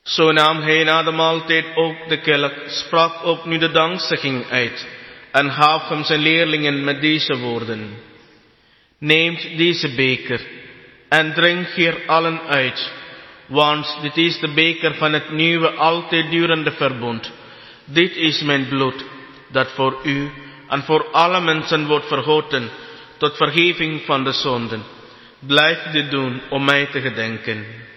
Zo nam hij na de maaltijd ook de kelk, sprak opnieuw de dankzegging uit en gaf hem zijn leerlingen met deze woorden: Neemt deze beker en drink hier allen uit, want dit is de beker van het nieuwe, altijd durende verbond. Dit is mijn bloed, dat voor u en voor alle mensen wordt vergoten tot vergeving van de zonden. Blijf dit doen om mij te gedenken.